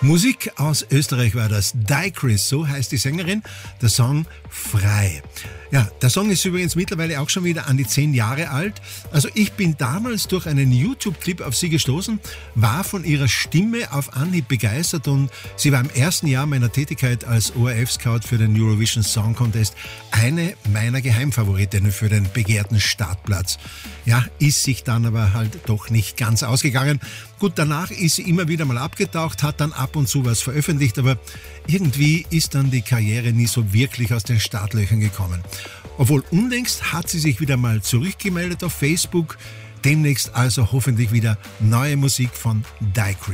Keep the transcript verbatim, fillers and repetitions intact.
Musik aus Österreich war das. Dai-Chris, so heißt die Sängerin. Der Song Frei. Ja, der Song ist übrigens mittlerweile auch schon wieder an die zehn Jahre alt. Also ich bin damals durch einen YouTube-Clip auf sie gestoßen, war von ihrer Stimme auf Anhieb begeistert und sie war im ersten Jahr meiner Tätigkeit als O R F-Scout für den Eurovision Song Contest eine meiner Geheimfavoritinnen für den begehrten Startplatz. Ja, ist sich dann aber halt doch nicht ganz ausgegangen. Gut, danach ist sie immer wieder mal abgetaucht, hat dann ab und zu was veröffentlicht, aber irgendwie ist dann die Karriere nie so wirklich aus den Startlöchern gekommen. Obwohl unlängst hat sie sich wieder mal zurückgemeldet auf Facebook. Demnächst also hoffentlich wieder neue Musik von Dai-Chris.